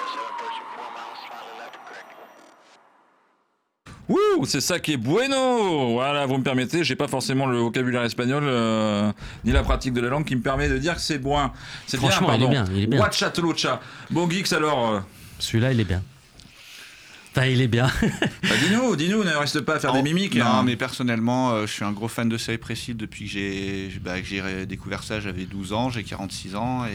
Wouh, c'est ça qui est bueno. Voilà, vous me permettez, j'ai pas forcément le vocabulaire espagnol ni la pratique de la langue qui me permet de dire que c'est bon. C'est bien, Franchement, pardon. il est bien. Huachatelocha. Bon, Geeks, alors. Celui-là, il est bien. Enfin, il est bien. Bah, dis-nous, ne reste pas à faire des mimiques. Non, mais personnellement, je suis un gros fan de Cypress Hill depuis que j'ai découvert ça. J'avais 12 ans, j'ai 46 ans.